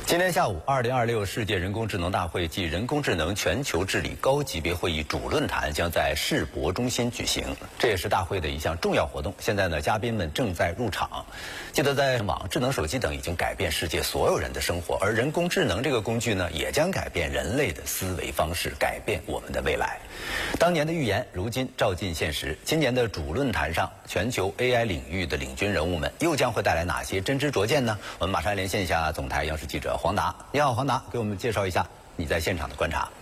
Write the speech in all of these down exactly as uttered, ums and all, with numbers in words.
今天下午，二零二六世界人工智能大会暨人工智能全球治理高级别会议主论坛将在世博中心举行，这也是大会的一项重要活动。现在呢，嘉宾们正在入场。记得在网、智能手机等已经改变世界所有人的生活，而人工智能这个工具呢，也将改变人类的思维方式，改变我们的未来。当年的预言，如今照进现实。今年的主论坛上，全球 A I 领域的领军人物们又将会带来哪些真知灼见呢？我们马上连线一下总台央视记者黄达。你好，黄达，给我们介绍一下你在现场的观察。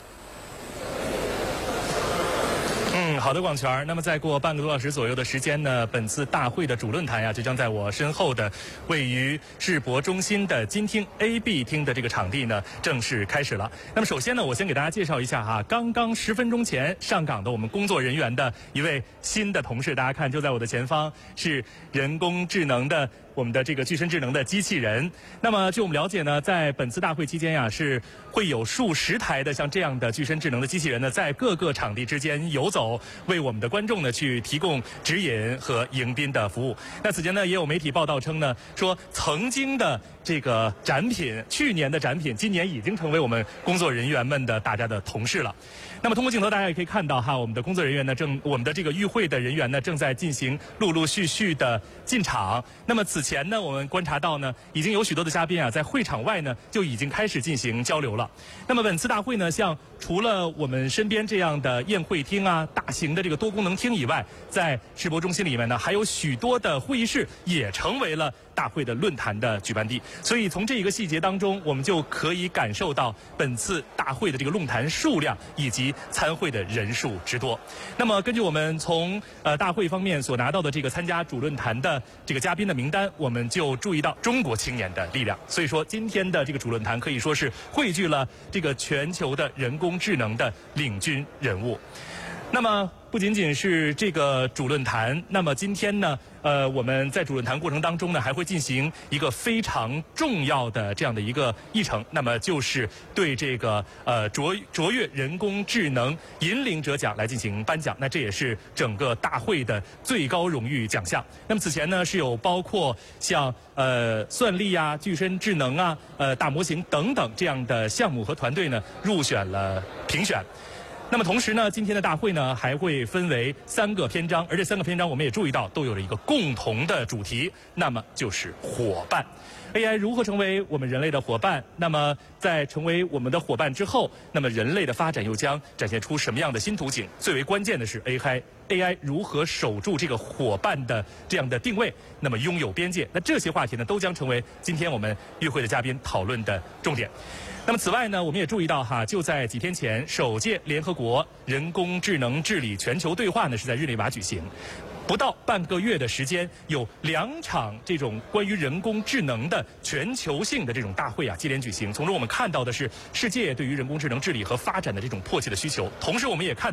嗯，好的，广泉。那么再过半个多小时左右的时间呢，本次大会的主论坛呀、啊，就将在我身后的位于世博中心的金厅 A B 厅的这个场地呢正式开始了。那么首先呢，我先给大家介绍一下哈、啊，刚刚十分钟前上岗的我们工作人员的一位新的同事，大家看就在我的前方，是人工智能的。我们的这个具身智能的机器人。那么据我们了解呢，在本次大会期间呀，是会有数十台的像这样的具身智能的机器人呢，在各个场地之间游走，为我们的观众呢去提供指引和迎宾的服务。那此前呢，也有媒体报道称呢，说曾经的这个展品，去年的展品，今年已经成为我们工作人员们的大家的同事了。那么通过镜头，大家也可以看到哈，我们的工作人员呢正，我们的这个与会的人员呢正在进行陆陆续续的进场。那么此前呢，我们观察到呢，已经有许多的嘉宾啊，在会场外呢就已经开始进行交流了。那么本次大会呢，像除了我们身边这样的宴会厅啊、大型的这个多功能厅以外，在世博中心里面呢，还有许多的会议室也成为了大会的论坛的举办地。所以从这一个细节当中，我们就可以感受到本次大会的这个论坛数量以及参会的人数之多。那么根据我们从呃大会方面所拿到的这个参加主论坛的这个嘉宾的名单，我们就注意到中国青年的力量。所以说今天的这个主论坛可以说是汇聚了这个全球的人工智能的领军人物。那么不仅仅是这个主论坛，那么今天呢，呃，我们在主论坛过程当中呢，还会进行一个非常重要的这样的一个议程，那么就是对这个呃卓卓越人工智能引领者奖来进行颁奖。那这也是整个大会的最高荣誉奖项。那么此前呢，是有包括像呃算力啊、具身智能啊、呃大模型等等这样的项目和团队呢入选了评选。那么同时呢，今天的大会呢还会分为三个篇章，而这三个篇章我们也注意到都有了一个共同的主题，那么就是伙伴。A I 如何成为我们人类的伙伴？那么在成为我们的伙伴之后，那么人类的发展又将展现出什么样的新图景？最为关键的是 A I A I 如何守住这个伙伴的这样的定位，那么拥有边界？那这些话题呢，都将成为今天我们与会的嘉宾讨论的重点。那么此外呢，我们也注意到哈，就在几天前，首届联合国人工智能治理全球对话呢是在日内瓦举行。不到半个月的时间，有两场这种关于人工智能的全球性的这种大会啊接连举行。从中我们看到的是世界对于人工智能治理和发展的这种迫切的需求，同时我们也看